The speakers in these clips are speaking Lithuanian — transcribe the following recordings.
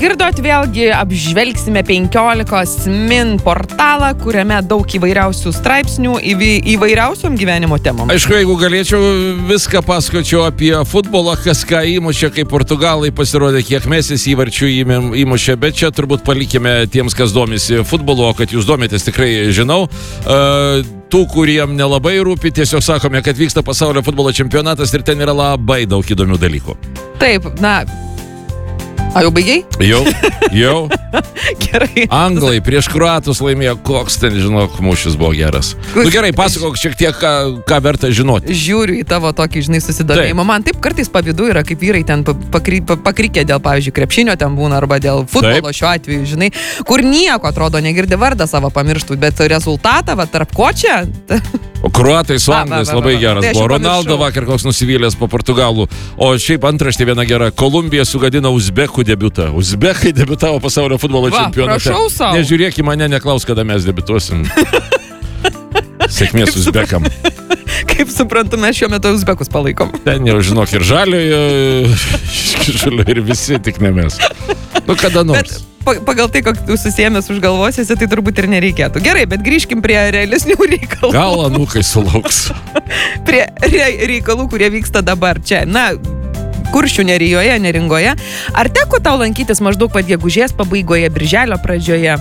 išgirdot, vėlgi apžvelgsime 15 min portalą, kuriame daug įvairiausių straipsnių įvairiausiom gyvenimo temom. Aišku, jeigu galėčiau, viską pasakočiau apie futbolą, kas ką įmušė, kaip Portugalai pasirodė, kiek Mesis įvarčių įmušė, bet čia turbūt palikime tiems, kas domisi futbolu, o kad jūs domitės, tikrai žinau. Tų, kuriem nelabai rūpi, tiesiog sakome, kad vyksta pasaulio futbolo čempionatas ir ten yra labai daug įdomių dalykų. Taip, na... A, jau baigiai? Jau. Gerai. Anglai prieš kroatus laimėjo, koks ten, žinok, mūšis buvo geras. Nu gerai, pasakok šiek tiek, ką verta žinoti. Žiūriu į tavo tokį, žinai, susidomėjimą. Man taip kartais pavydu yra, kaip vyrai ten pakrikė dėl, pavyzdžiui, krepšinio ten būna, arba dėl futbolo šiuo atveju, žinai, kur nieko, atrodo, negirdi vardą savo pamirštų, bet rezultatą, va, tarp ko čia? O kroatai su anglais labai geras buvo. Ronaldo vakar koks nusivylęs po Portugalų. O šiaip antraštė viena gera. Kolumbija sugadino uzbekų debiutą. Uzbekai debiutavo pasaulio futbolo čempionate. Prašau savo. Nežiūrėk į mane, neklaus, kada mes debiutuosim. Sėkmės uzbekam. Kaip suprantu, mes šiuo metu uzbekus palaikom. Ten jau, žinok, ir žaliojo, ir visi, tik ne mes. Nu, kada nors. Bet pagal tai, kad tu susėmęs už galvosiesi, tai turbūt ir nereikėtų. Gerai, bet grįžkim prie realesnių reikalų. Gal anūkai sulauks. Prie reikalų, kurie vyksta dabar čia. Na, Kuršių Nerijoje, Neringoje. Ar teko tau lankytis maždaug gegužės pabaigoje, birželio pradžioje?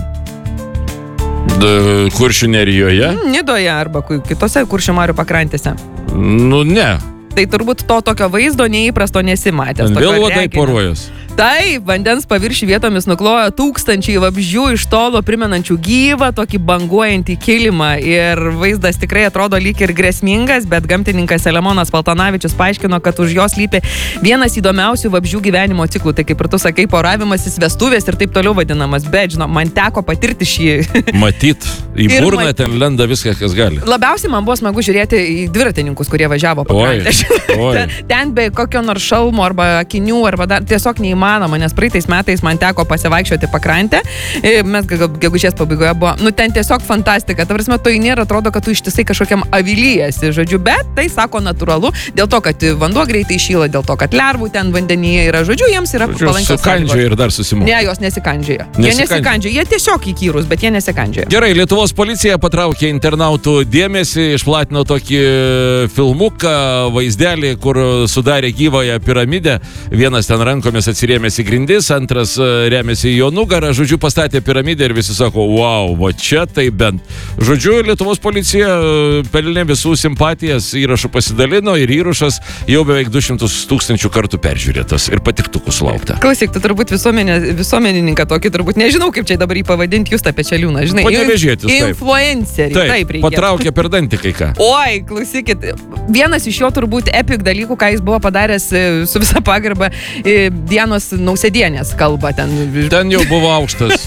Kuršių Nerijoje? Nidoje arba kitose Kuršių marių pakrantėse. Nu, ne. Tai turbūt to tokio vaizdo neįprasto nesimatęs. Vėl vadai poruojas. Taip, vandens paviršių vietomis nuklojo tūkstančiai vabzdžių iš tolo primenančių gyvą, tokį banguojantį kilimą. Ir vaizdas tikrai atrodo lyg ir grėsmingas, bet gamtininkas Selemonas Paltanavičius paaiškino, kad už jos slypi vienas įdomiausių vabzdžių gyvenimo ciklų. Tai kaip ir tu sakai, poravimasis, vestuvės ir taip toliau vadinamas. Bet, žinau, man teko patirti šį. Matyt, į burną ten lenda viskas, kas gali. Labiausiai man buvo smagu žiūrėti į dviratininkus, kurie važiavo pakrantę. Ten be kokio nors šalmo arba akinių, arba dar tiesiog neįmanoma, nes praeitais metais man teko pasivaikščioti pakrantę. Mes gegužės pabaigoje buvo, nu ten tiesiog fantastika. Ta prasme, to nėra, atrodo, kad tu ištisai kažkokiam avilyjasi, žodžiu, bet tai sako natūralu, dėl to, kad vanduo greitai šyla, dėl to, kad lervų ten vandenyje yra, žodžiu, jiems yra palankios sąlygos. Sukandžioja ir dar susimokė. Ne, jos nesikandžioja. Jie nesikandžioja, jie tiesiog įkyrus, bet jie nesikandžioja. Gerai, Lietuvos policija patraukė internautų dėmesį, išplatino tokį filmuką, vaizdelį, kur sudarė gyvąją piramidę. Vienas ten rankomis atsirėmėsi į grindis, antras rėmėsi į jo nugarą, žodžiu, pastatė piramidę ir visi sako, wow, va čia tai bent. Žodžiu, Lietuvos policija pelnė visų simpatijas, įrašų pasidalino ir įrašas jau beveik 200 000 kartų peržiūrėtas ir patiktukų sulaukta. Klausyk, tu turbūt visuomenininką tokį, turbūt nežinau, kaip čia dabar jį pavadinti, Justą Pečeliūną, žinai. Panevėžietis, taip. Influencerį, taip reikėtų. Patraukė per dantį kai ką. Oi, klausykit, vienas iš jo turbūt epik dalykų, ką jis buvo padaręs su visa pagarba Dianos Nausėdienės kalba ten. Ten jau buvo aukštas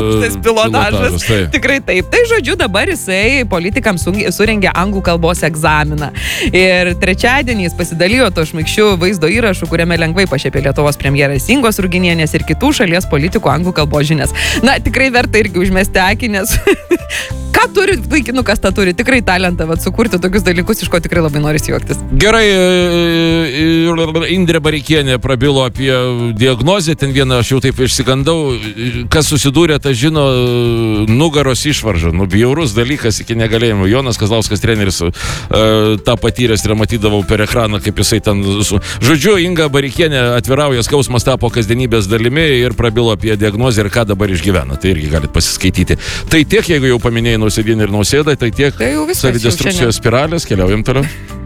pilotažas. Tikrai taip. Tai žodžiu, dabar jisai politikams surengė anglų kalbos egzaminą. Ir trečiadienį jis pasidalijo to šmaikščių vaizdo įrašų, kuriame lengvai pašiepė Lietuvos premjerės Ingos Ruginienės ir kitų šalies politikų anglų kalbos žinias. Na, tikrai verta irgi užmesti akį, nes ką turi vaikinukas, tą turi tikrai talentą, sukurti tokius dalykus, iš ko tikrai labai norisi juoktis. Gerai, Indrė Bareikienė prabilo apie diagnozę, ten vieną aš jau taip išsigandau, kas susidūrė, tas žino, nugaros išvarža, bjaurus dalykas iki negalėjimo. Jonas Kazlauskas treneris tą patyręs ir matydavau per ekraną, kaip jisai ten... Žodžiu, Inga Bareikienė atvirauja, skausmas tapo kasdienybės dalimi ir prabilo apie diagnozę ir ką dabar išgyvena. Tai irgi galit pasiskaityti. Tai tiek, jeigu jau paminėjai Nausėdienę ir Nausėdą, tai tiek savidestrukcijos spiralės, keliaujam toliau.